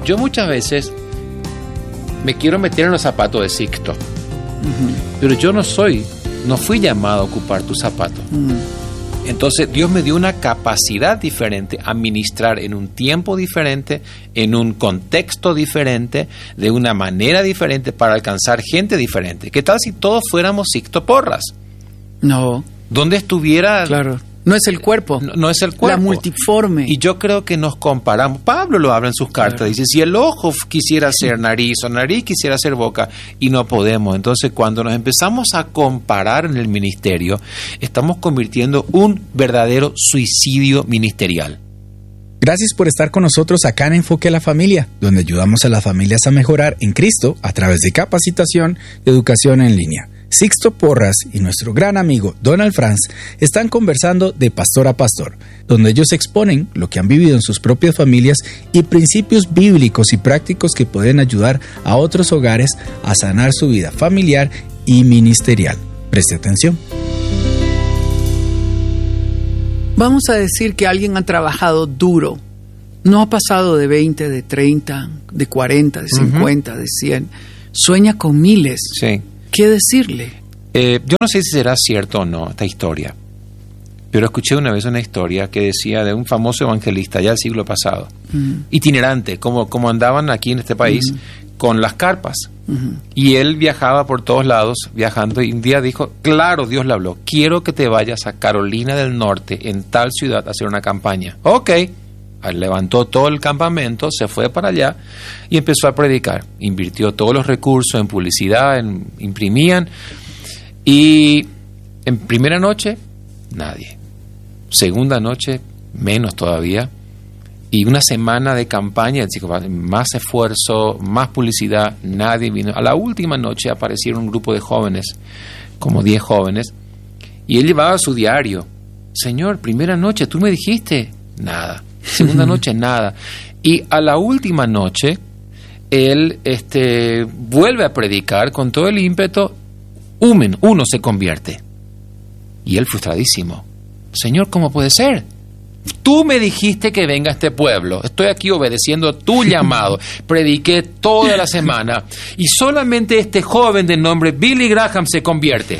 yo muchas veces me quiero meter en los zapatos de Sixto, pero yo no fui llamado a ocupar tus zapatos. Entonces Dios me dio una capacidad diferente a ministrar en un tiempo diferente, en un contexto diferente, de una manera diferente para alcanzar gente diferente. ¿Qué tal si todos fuéramos Sixto Porras? No. ¿Dónde estuviera? Claro. No es el cuerpo. No es el cuerpo. La multiforme. Y yo creo que nos comparamos. Pablo lo habla en sus cartas. Claro. Dice, si el ojo quisiera ser nariz o nariz quisiera ser boca, y no podemos. Entonces, cuando nos empezamos a comparar en el ministerio, estamos convirtiendo un verdadero suicidio ministerial. Gracias por estar con nosotros acá en Enfoque a la Familia, donde ayudamos a las familias a mejorar en Cristo a través de capacitación y educación en línea. Sixto Porras y nuestro gran amigo Donald Franz están conversando de pastor a pastor, donde ellos exponen lo que han vivido en sus propias familias y principios bíblicos y prácticos que pueden ayudar a otros hogares a sanar su vida familiar y ministerial. Preste atención. Vamos a decir que alguien ha trabajado duro, no ha pasado de 20, de 30, de 40, de 50, de 100, sueña con miles. Sí. ¿Qué decirle? Yo no sé si será cierto o no esta historia, pero escuché una vez una historia que decía de un famoso evangelista ya del siglo pasado, itinerante, como andaban aquí en este país, con las carpas. Y él viajaba por todos lados, viajando, y un día dijo, claro, Dios le habló, quiero que te vayas a Carolina del Norte, en tal ciudad, a hacer una campaña. Ok. Levantó todo el campamento, se fue para allá y empezó a predicar. Invirtió todos los recursos en publicidad, imprimían. Y en primera noche, nadie. Segunda noche, menos todavía. Y una semana de campaña, más esfuerzo, más publicidad, nadie vino. A la última noche aparecieron un grupo de jóvenes, como 10 jóvenes, y él llevaba su diario. Señor, primera noche, tú me dijiste, nada. Segunda noche, nada. Y a la última noche, él vuelve a predicar con todo el ímpetu. Uno se convierte. Y él frustradísimo. Señor, ¿cómo puede ser? Tú me dijiste que venga a este pueblo. Estoy aquí obedeciendo tu llamado. Prediqué toda la semana. Y solamente este joven de nombre Billy Graham se convierte.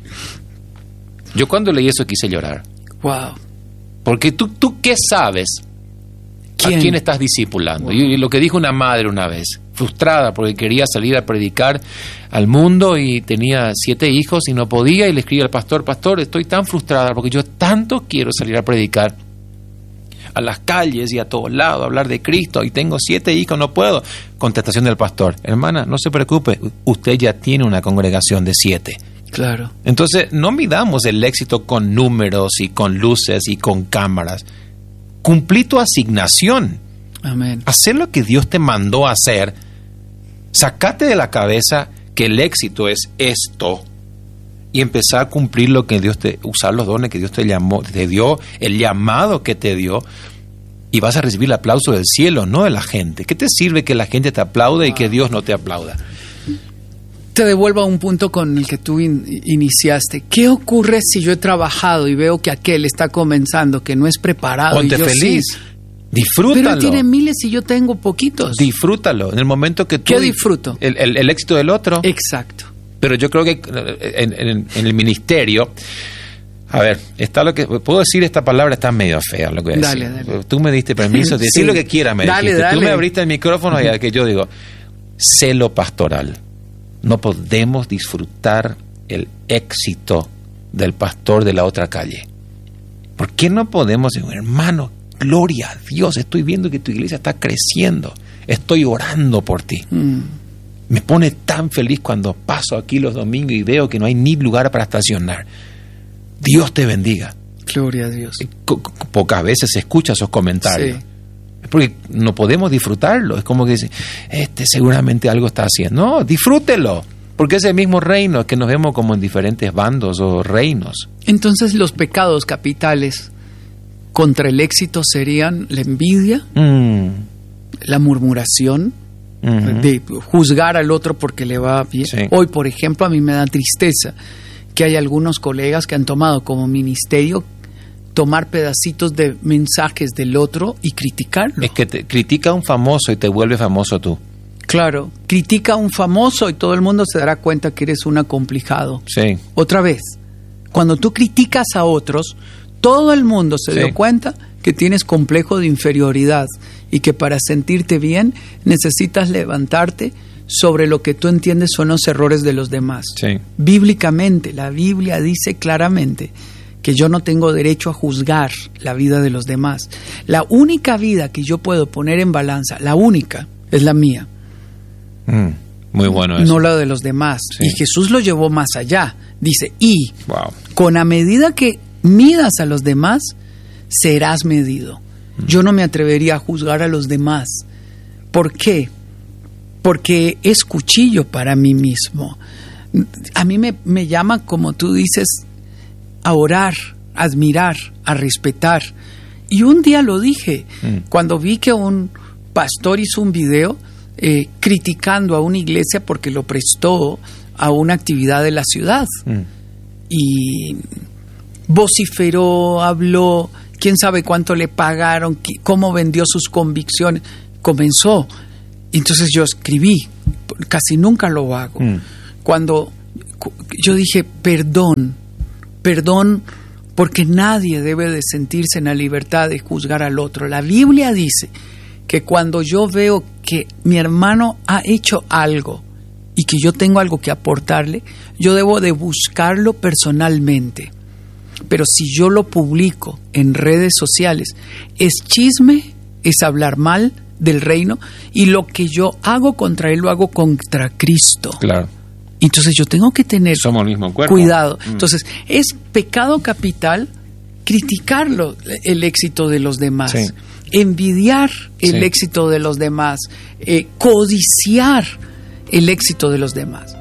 Yo cuando leí eso quise llorar. Wow. Porque tú ¿qué sabes? ¿A quién estás discipulando? Wow. Y lo que dijo una madre una vez, frustrada porque quería salir a predicar al mundo y tenía 7 hijos y no podía, y le escribía al pastor, estoy tan frustrada porque yo tanto quiero salir a predicar a las calles y a todos lados, a hablar de Cristo, y tengo 7 hijos, no puedo. Contestación del pastor, hermana, no se preocupe, usted ya tiene una congregación de 7. Claro. Entonces, no midamos el éxito con números y con luces y con cámaras. Cumplí tu asignación. Amén. Hacer lo que Dios te mandó a hacer. Sacate de la cabeza que el éxito es esto y empezar a cumplir lo que Dios usar los dones que Dios te dio, el llamado que te dio, y vas a recibir el aplauso del cielo, no de la gente. ¿Qué te sirve que la gente te aplaude y que Dios no te aplauda? Te devuelvo a un punto con el que tú iniciaste. ¿Qué ocurre si yo he trabajado y veo que aquel está comenzando, que no es preparado? Ponte y yo feliz. Sí. Disfrútalo. Pero él tiene miles y yo tengo poquitos. Disfrútalo. En el momento que tú... ¿Qué disfruto? El éxito del otro. Exacto. Pero yo creo que en el ministerio... A ver, está lo que... Puedo decir esta palabra, está medio fea lo que voy a decir. Dale. Tú me diste permiso de decir lo que quieras, me dijiste. Tú me abriste el micrófono y que yo digo, celo pastoral. No podemos disfrutar el éxito del pastor de la otra calle. ¿Por qué no podemos decir, hermano, gloria a Dios, estoy viendo que tu iglesia está creciendo, estoy orando por ti? Me pone tan feliz cuando paso aquí los domingos y veo que no hay ni lugar para estacionar. Dios te bendiga. Gloria a Dios. Pocas veces se escucha esos comentarios. Sí. Es porque no podemos disfrutarlo. Es como que dice, seguramente algo está haciendo. No, disfrútelo. Porque es el mismo reino, es que nos vemos como en diferentes bandos o reinos. Entonces los pecados capitales contra el éxito serían la envidia, la murmuración, de juzgar al otro porque le va bien. Sí. Hoy, por ejemplo, a mí me da tristeza que hay algunos colegas que han tomado como ministerio tomar pedacitos de mensajes del otro y criticarlo. Es que te critica a un famoso y te vuelve famoso tú. Claro, critica a un famoso y todo el mundo se dará cuenta que eres un acomplejado. Sí. Otra vez, cuando tú criticas a otros, todo el mundo se dio cuenta que tienes complejo de inferioridad y que para sentirte bien necesitas levantarte sobre lo que tú entiendes son los errores de los demás. Sí. Bíblicamente, la Biblia dice claramente que yo no tengo derecho a juzgar la vida de los demás. La única vida que yo puedo poner en balanza, la única, es la mía. Muy bueno eso. No la de los demás. Sí. Y Jesús lo llevó más allá. Dice, y Wow. con la medida que midas a los demás, serás medido. Yo no me atrevería a juzgar a los demás. ¿Por qué? Porque es cuchillo para mí mismo. A mí me llama, como tú dices, a orar, a admirar, a respetar. Y un día lo dije, cuando vi que un pastor hizo un video criticando a una iglesia porque lo prestó a una actividad de la ciudad. Y vociferó, habló, quién sabe cuánto le pagaron, cómo vendió sus convicciones. Comenzó. Entonces yo escribí, casi nunca lo hago. Cuando yo dije, perdón, porque nadie debe de sentirse en la libertad de juzgar al otro. La Biblia dice que cuando yo veo que mi hermano ha hecho algo y que yo tengo algo que aportarle, yo debo de buscarlo personalmente. Pero si yo lo publico en redes sociales, es chisme, es hablar mal del reino, y lo que yo hago contra él lo hago contra Cristo. Claro. Entonces yo tengo que tener Somos el mismo cuerpo. cuidado. Entonces es pecado capital criticarlo, el éxito de los demás, Sí. envidiar el Sí. éxito de los demás, codiciar el éxito de los demás.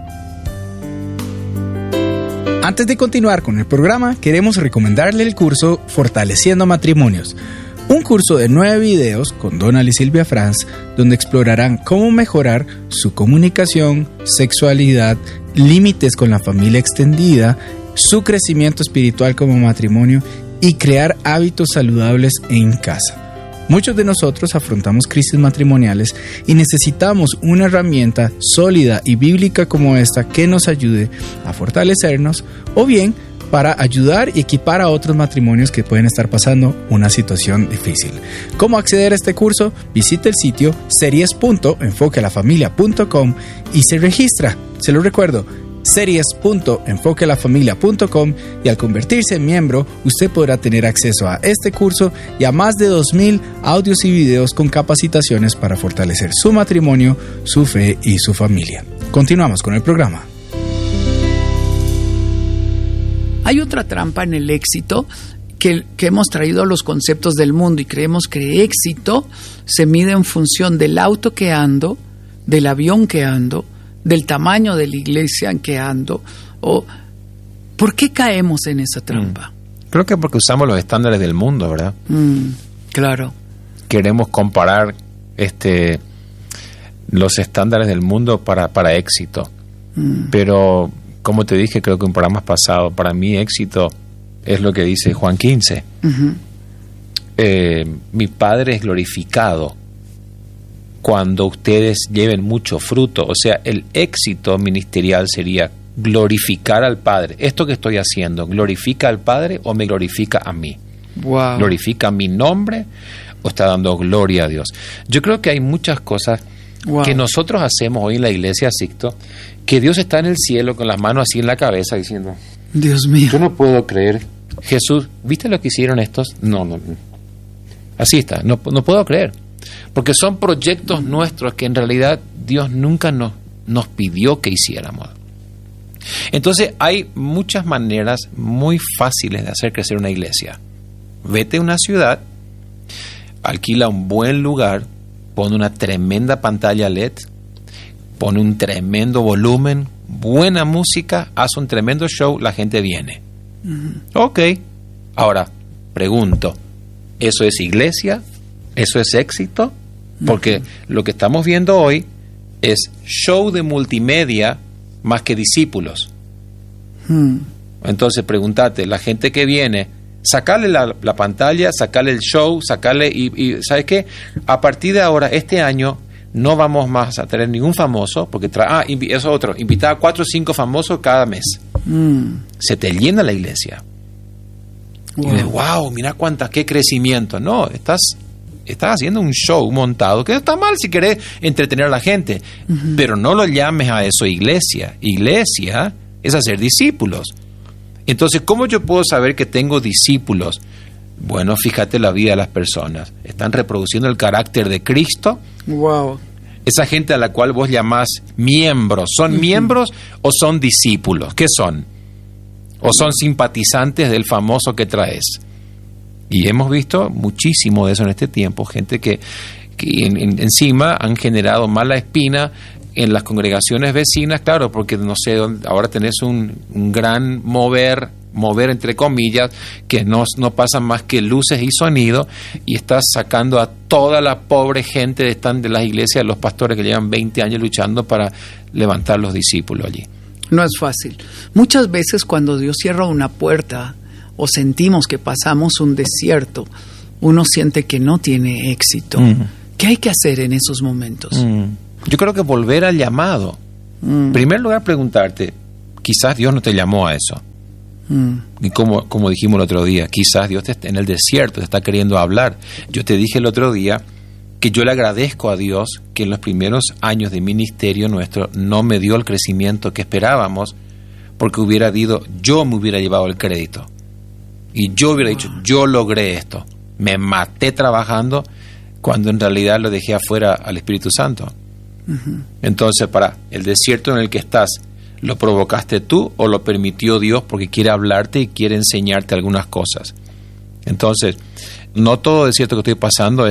Antes de continuar con el programa, queremos recomendarle el curso Fortaleciendo Matrimonios, un curso de 9 videos con Donald y Silvia Franz, donde explorarán cómo mejorar su comunicación, sexualidad, límites con la familia extendida, su crecimiento espiritual como matrimonio y crear hábitos saludables en casa. Muchos de nosotros afrontamos crisis matrimoniales y necesitamos una herramienta sólida y bíblica como esta que nos ayude a fortalecernos, o bien para ayudar y equipar a otros matrimonios que pueden estar pasando una situación difícil. ¿Cómo acceder a este curso? Visite el sitio series.enfoquealafamilia.com y se registra. Se lo recuerdo, series.enfoquealafamilia.com, y al convertirse en miembro, usted podrá tener acceso a este curso y a más de 2,000 audios y videos con capacitaciones para fortalecer su matrimonio, su fe y su familia. Continuamos con el programa. Hay otra trampa en el éxito que hemos traído a los conceptos del mundo, y creemos que éxito se mide en función del auto que ando, del avión que ando, del tamaño de la iglesia en que ando. ¿Por qué caemos en esa trampa? Creo que porque usamos los estándares del mundo, ¿verdad? Claro. Queremos comparar los estándares del mundo para éxito. Pero, como te dije, creo que en programas pasados, para mí éxito es lo que dice Juan 15. Mi Padre es glorificado cuando ustedes lleven mucho fruto. O sea, el éxito ministerial sería glorificar al Padre. Esto que estoy haciendo, ¿glorifica al Padre o me glorifica a mí? Wow. ¿Glorifica mi nombre o está dando gloria a Dios? Yo creo que hay muchas cosas que nosotros hacemos hoy en la iglesia Sixto, que Dios está en el cielo con las manos así en la cabeza diciendo, Dios mío, yo no puedo creer. Jesús, ¿viste lo que hicieron estos? No. Así está, no puedo creer. Porque son proyectos nuestros que en realidad Dios nunca nos pidió que hiciéramos. Entonces hay muchas maneras muy fáciles de hacer crecer una iglesia. Vete a una ciudad, alquila un buen lugar, pone una tremenda pantalla LED, pone un tremendo volumen, buena música, haz un tremendo show, la gente viene. Ok. Ahora, pregunto, ¿eso es iglesia? ¿Eso es éxito? Porque lo que estamos viendo hoy es show de multimedia más que discípulos. Entonces, pregúntate, ¿la gente que viene Sacarle la pantalla, sacarle el show, sacarle y ¿sabes qué? A partir de ahora, este año, no vamos más a tener ningún famoso, porque eso otro, invitar a 4 o 5 famosos cada mes. Se te llena la iglesia. Wow. Y dices, wow, mira qué crecimiento. No, estás haciendo un show montado, que no está mal si querés entretener a la gente, pero no lo llames a eso iglesia. Iglesia es hacer discípulos. Entonces, ¿cómo yo puedo saber que tengo discípulos? Bueno, fíjate la vida de las personas. ¿Están reproduciendo el carácter de Cristo? Wow. Esa gente a la cual vos llamás miembros, ¿son miembros o son discípulos? ¿Qué son? ¿O son simpatizantes del famoso que traes? Y hemos visto muchísimo de eso en este tiempo, gente que encima han generado mala espina en las congregaciones vecinas, claro, porque no sé, ahora tenés un gran mover entre comillas, que no pasan más que luces y sonido, y estás sacando a toda la pobre gente de las iglesias, los pastores que llevan 20 años luchando para levantar los discípulos allí. No es fácil. Muchas veces cuando Dios cierra una puerta o sentimos que pasamos un desierto, uno siente que no tiene éxito. ¿Qué hay que hacer en esos momentos? Yo creo que volver al llamado. En primer lugar, preguntarte, quizás Dios no te llamó a eso. Y como dijimos el otro día, quizás Dios en el desierto te está queriendo hablar. Yo te dije el otro día que yo le agradezco a Dios que en los primeros años de ministerio nuestro no me dio el crecimiento que esperábamos, porque yo me hubiera llevado el crédito. Y yo hubiera dicho, yo logré esto. Me maté trabajando, cuando en realidad lo dejé afuera al Espíritu Santo. Entonces, el desierto en el que estás, ¿lo provocaste tú o lo permitió Dios porque quiere hablarte y quiere enseñarte algunas cosas? Entonces, no todo desierto que estoy pasando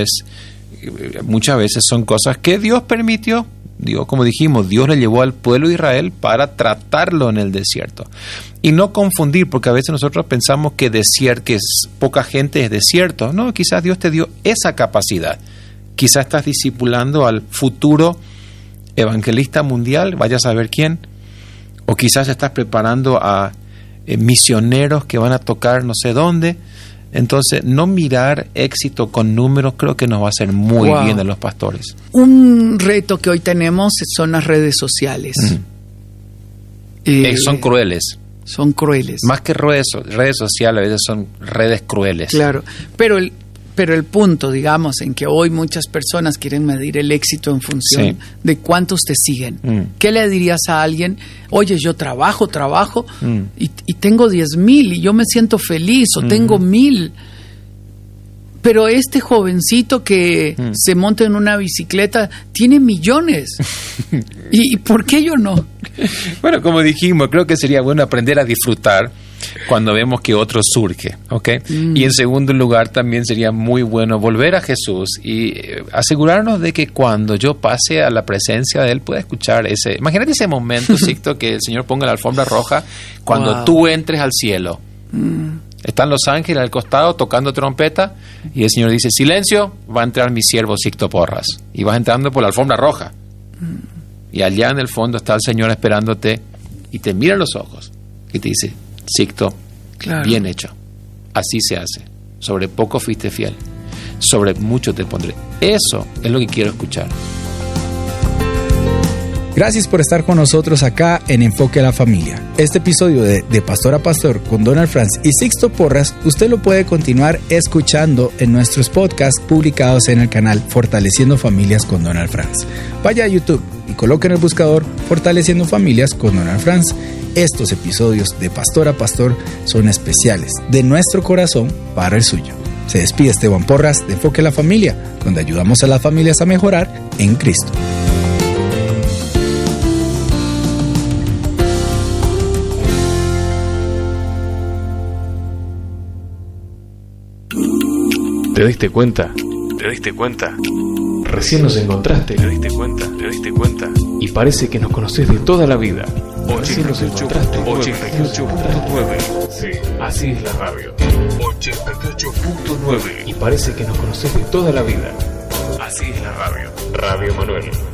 muchas veces son cosas que Dios permitió. Dios, como dijimos, Dios le llevó al pueblo de Israel para tratarlo en el desierto. Y no confundir, porque a veces nosotros pensamos que poca gente es desierto. No, quizás Dios te dio esa capacidad. Quizás estás discipulando al futuro evangelista mundial, vaya a saber quién. O quizás estás preparando a misioneros que van a tocar no sé dónde. Entonces, no mirar éxito con números creo que nos va a hacer muy bien a los pastores. Un reto que hoy tenemos son las redes sociales. Son crueles. Son crueles. Más que redes sociales, a veces son redes crueles. Claro, pero el punto, digamos, en que hoy muchas personas quieren medir el éxito en función de cuántos te siguen. ¿Qué le dirías a alguien? Oye, yo trabajo y tengo 10,000 y yo me siento feliz, o tengo 1,000. Pero este jovencito que se monta en una bicicleta tiene millones. ¿Y por qué yo no? Bueno, como dijimos, creo que sería bueno aprender a disfrutar cuando vemos que otro surge, ¿ok? Y en segundo lugar, también sería muy bueno volver a Jesús y asegurarnos de que cuando yo pase a la presencia de Él pueda escuchar imagínate ese momento, Sixto, que el Señor ponga la alfombra roja cuando tú entres al cielo. Están los ángeles al costado tocando trompeta y el Señor dice, silencio, va a entrar mi siervo Sixto Porras. Y vas entrando por la alfombra roja. Y allá en el fondo está el Señor esperándote y te mira a los ojos y te dice, Sixto, bien hecho. Así se hace. Sobre poco fuiste fiel. Sobre mucho te pondré. Eso es lo que quiero escuchar. Gracias por estar con nosotros acá en Enfoque a la Familia. Este episodio de Pastor a Pastor con Donald Franz y Sixto Porras, usted lo puede continuar escuchando en nuestros podcasts publicados en el canal Fortaleciendo Familias con Donald Franz. Vaya a YouTube y coloque en el buscador Fortaleciendo Familias con Donald Franz. Estos episodios de Pastor a Pastor son especiales de nuestro corazón para el suyo. Se despide Esteban Porras de Enfoque a la Familia, donde ayudamos a las familias a mejorar en Cristo. ¿Te diste cuenta? ¿Te diste cuenta? Recién nos encontraste. ¿Te diste cuenta? ¿Te diste cuenta? Y parece que nos conoces de toda la vida. Recién nos encontraste. 88.9. Sí, así es la radio. 88.9. Y parece que nos conoces de toda la vida. Así es la radio. Radio Manuel.